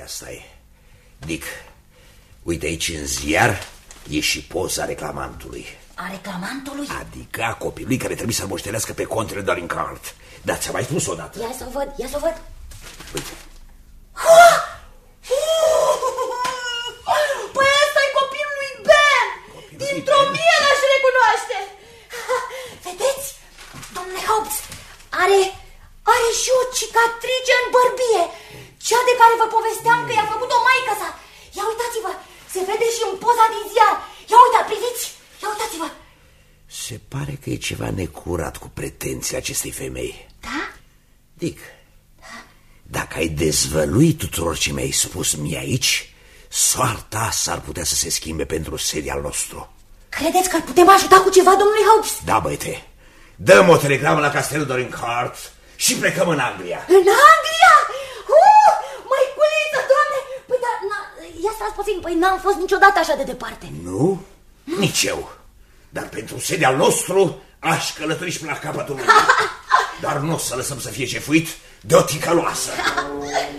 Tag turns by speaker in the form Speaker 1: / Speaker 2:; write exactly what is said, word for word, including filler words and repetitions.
Speaker 1: stai. Dick, uite aici în ziar e și poza reclamantului.
Speaker 2: A reclamantului?
Speaker 1: Adică a copilului care trebuie să-l moștenească pe contele Dorincourt. Da, ți-am mai spus odată.
Speaker 2: Ia să o văd, ia să o văd.
Speaker 1: Uite.
Speaker 2: Păi ăsta e copilul lui Ben. Dintr-o mie l-aș recunoaște. Vedeți? Domnule Hobbs, are, are și o cicatrice în bărbie. Cea de care vă povesteam că i-a făcut-o maică sa. Ia uitați-vă, se vede și în poza din ziar. Ia uita, priviți, ia uitați-vă.
Speaker 1: Se pare că e ceva necurat cu pretențiile acestei femei.
Speaker 2: Da?
Speaker 1: Dick, da? Dacă ai dezvălui tuturor ce mi-ai spus mie aici, soarta s-ar putea să se schimbe pentru serial nostru.
Speaker 2: Credeți că îl putem ajuta cu ceva, domnule Hobbs?
Speaker 1: Da, băiete, dăm o telegramă la castelul Dorincourt și plecăm în Anglia.
Speaker 2: În Anglia? Uh, măiculiță, doamne! Păi, dar, ia stați puțin, păi n-am fost niciodată așa de departe.
Speaker 1: Nu? Nici eu. Dar pentru serial nostru aș călători și până la capătul lumii. Dar nu o să lăsăm să fie cefuit de o ticăloasă.